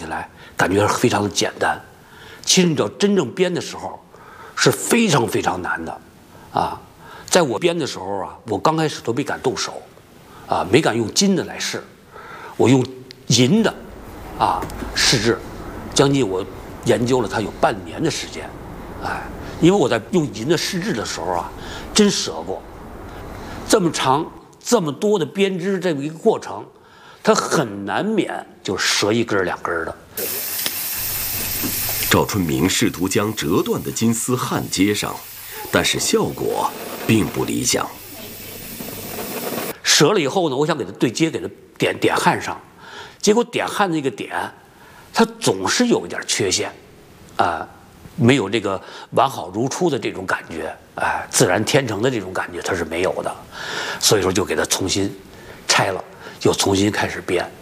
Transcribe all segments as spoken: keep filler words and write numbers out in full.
来感觉非常的简单，其实你知道真正编的时候是非常非常难的，啊，在我编的时候啊，我刚开始都没敢动手，啊，没敢用金的来试，我用银的，啊，试制，将近我研究了它有半年的时间，哎，因为我在用银的试制的时候啊，真折过，这么长这么多的编织这么一个过程，它很难免就折一根两根的。 赵春明试图将折断的金丝焊接上，但是效果并不理想。 折了以后呢，我想给它对接，给它点点焊上，结果点焊那个点，它总是有一点缺陷，啊、呃，没有这个完好如初的这种感觉，哎、呃，自然天成的这种感觉它是没有的，所以说就给它重新拆了，又重新开始编。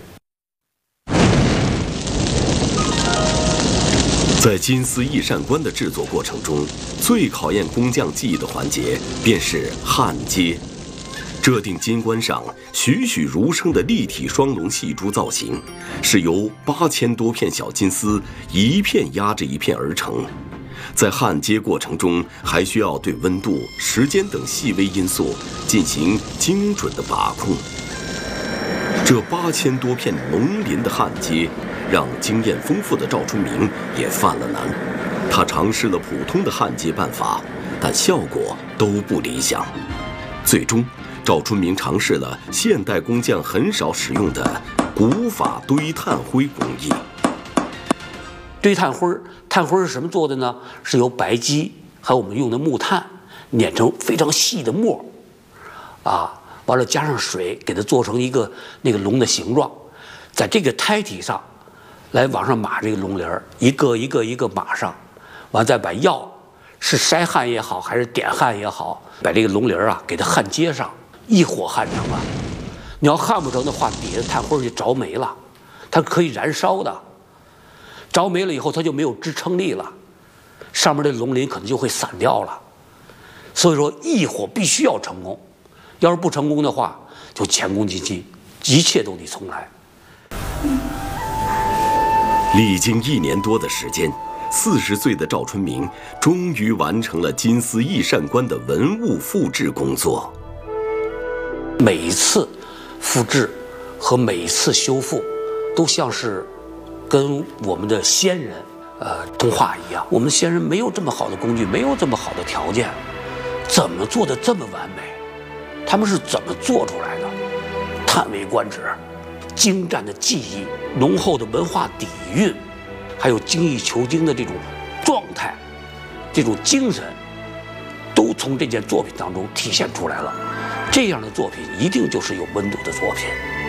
在金丝翼扇冠的制作过程中，最考验工匠技艺的环节便是焊接。这顶金冠上栩栩如生的立体双龙细珠造型，是由八千多片小金丝一片压着一片而成。在焊接过程中，还需要对温度、时间等细微因素进行精准的把控。这八千多片龙鳞的焊接，让经验丰富的赵春明也犯了难。他尝试了普通的焊接办法，但效果都不理想。最终，赵春明尝试了现代工匠很少使用的古法堆炭灰工艺。 堆炭灰，炭灰是什么做的呢？是由白鸡还有我们用的木炭碾成非常细的末，啊。完了，加上水，给它做成一个那个龙的形状，在这个胎体上，来往上码这个龙鳞儿，一个一个一个码上，完再把药是筛焊也好，还是点焊也好，把这个龙鳞儿啊给它焊接上，一火焊成了。你要焊不成的话，底下炭灰就着没了，它可以燃烧的，着没了以后它就没有支撑力了，上面的龙鳞可能就会散掉了。所以说，一火必须要成功。要是不成功的话，就前功尽弃，一切都得重来。 历经一年多的时间，四十岁的赵春明终于完成了金丝翼扇冠的文物复制工作。 每一次复制和每一次修复，都像是跟我们的先人呃通话一样。我们先人没有这么好的工具，没有这么好的条件，怎么做的这么完美？他们是怎么做出来的？叹为观止，精湛的技艺、浓厚的文化底蕴，还有精益求精的这种状态、这种精神，都从这件作品当中体现出来了。这样的作品一定就是有温度的作品。